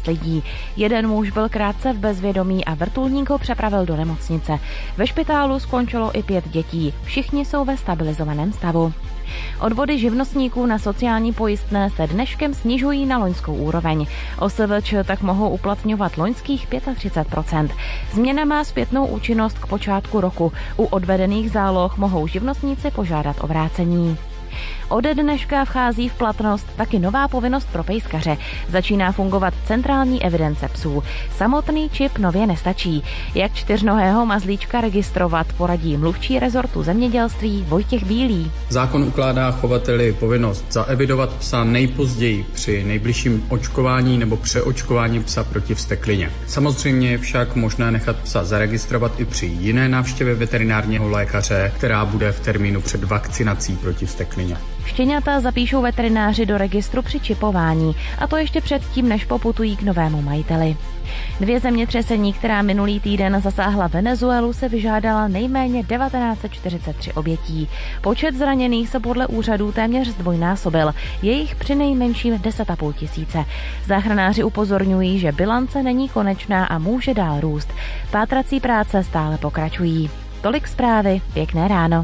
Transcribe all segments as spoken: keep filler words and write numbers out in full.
šest lidí. Jeden muž byl krátce v bezvědomí a vrtulník ho přepravil do nemocnice. Ve špitálu skončilo i pět dětí. Všichni jsou ve stabilizovaném stavu. Odvody živnostníků na sociální pojistné se dneškem snižují na loňskou úroveň. O S V Č tak mohou uplatňovat loňských třicet pět procent. Změna má zpětnou účinnost k počátku roku. U odvedených záloh mohou živnostníci požádat o vrácení. Ode dneška vchází v platnost taky nová povinnost pro pejskaře. Začíná fungovat centrální evidence psů. Samotný čip nově nestačí. Jak čtyřnohého mazlíčka registrovat, poradí mluvčí rezortu zemědělství Vojtěch Bílý. Zákon ukládá chovateli povinnost zaevidovat psa nejpozději při nejbližším očkování nebo přeočkování psa proti vzteklině. Samozřejmě je však možné nechat psa zaregistrovat i při jiné návštěvě veterinárního lékaře, která bude v termínu před vakcinací proti vzteklině. Štěňata zapíšou veterináři do registru při čipování, a to ještě předtím, než poputují k novému majiteli. Dvě zemětřesení, která minulý týden zasáhla Venezuelu, se vyžádala nejméně devatenáct set čtyřicet tři obětí. Počet zraněných se podle úřadů téměř zdvojnásobil, je jich přinejmenším deset a půl tisíce. Záchranáři upozorňují, že bilance není konečná a může dál růst. Pátrací práce stále pokračují. Tolik zprávy, pěkné ráno.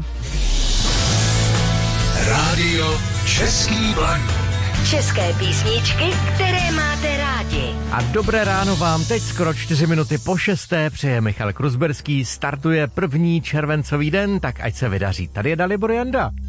Rádio Český Blaník. České písničky, které máte rádi. A dobré ráno vám teď skoro čtyři minuty po šesté přeje Michal Kruzberský. Startuje první červencový den, tak ať se vydaří. Tady je Dalibor Janda.